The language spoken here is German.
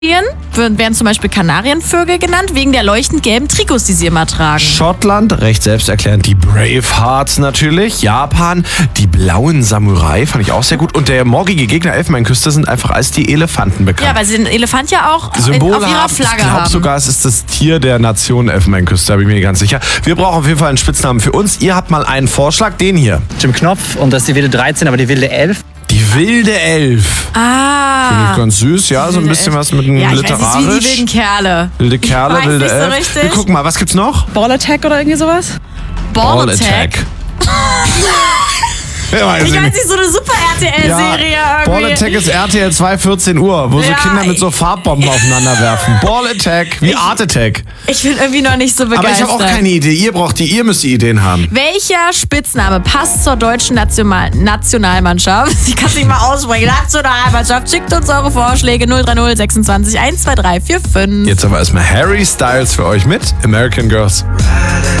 werden zum Beispiel Kanarienvögel genannt, wegen der leuchtend gelben Trikots, die sie immer tragen. Schottland, recht selbsterklärend, die Bravehearts natürlich. Japan, die blauen Samurai, fand ich auch sehr gut. Und der morgige Gegner Elfenbeinküste sind einfach als die Elefanten bekannt. Ja, weil sie den Elefant ja auch auf Symbol ihrer haben. Flagge Ich glaube haben. sogar, es ist das Tier der Nation Elfenbeinküste, da bin ich mir ganz sicher. Wir brauchen auf jeden Fall einen Spitznamen für uns. Ihr habt mal einen Vorschlag, den hier. Jim Knopf und das ist die wilde 13, aber die wilde 11. Die wilde Elf. Finde ich ganz süß, ja, so ein bisschen was mit einem Ja, ich literarisch. weiß nicht, wie die wilden Kerle. Wilde Kerle, weiß wilde nicht so Elf. richtig. Wir gucken mal, was gibt's noch? Ball Attack oder irgendwie sowas? Ball Attack. Ja, Ich weiß nicht, so eine super RTL-Serie Ball irgendwie. Attack ist RTL 2, 14 Uhr, wo so Ja, Kinder mit so Farbbomben aufeinander werfen. Ball Attack, wie Art Attack. Ich bin irgendwie noch nicht so Aber begeistert. ich habe auch keine Idee. Ihr müsst die Ideen haben. Welcher Spitzname passt zur deutschen Nationalmannschaft? Ich kann es nicht mal aussprechen. Nationalmannschaft. Schickt uns eure Vorschläge 030 26 123 45. Jetzt aber erstmal Harry Styles für euch mit American Girls. Riding